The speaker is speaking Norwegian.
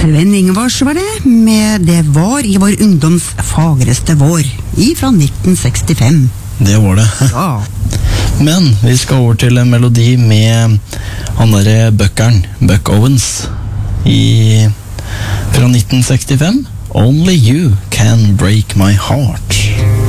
Sven Ingvars var det, med Det var i vår ungdoms fagreste vår, fra 1965. Det var det. Ja. Men vi skal over til en melodi med han der bøkkeren, Buck Owens, fra 1965. Only You Can Break My Heart.